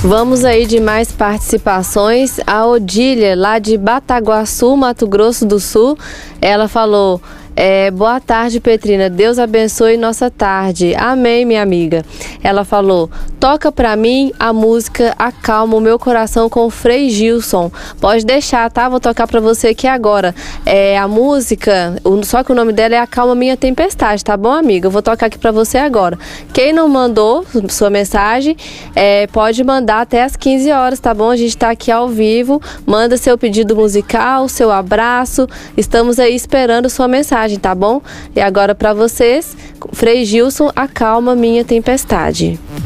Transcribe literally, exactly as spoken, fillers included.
Vamos aí de mais participações. A Odília, lá de Bataguaçu, Mato Grosso do Sul, ela falou: É, boa tarde, Petrina. Deus abençoe nossa tarde. Amém, minha amiga. Ela falou: toca pra mim a música Acalma o Meu Coração com o Frei Gilson. Pode deixar, tá? Vou tocar pra você aqui agora. É, a música, só que o nome dela é Acalma Minha Tempestade, tá bom, amiga? Eu vou tocar aqui pra você agora. Quem não mandou sua mensagem, é, pode mandar até às quinze horas, tá bom? A gente tá aqui ao vivo. Manda seu pedido musical, seu abraço. Estamos aí esperando sua mensagem, tá bom? E agora para vocês, Frei Gilson, Acalma Minha Tempestade.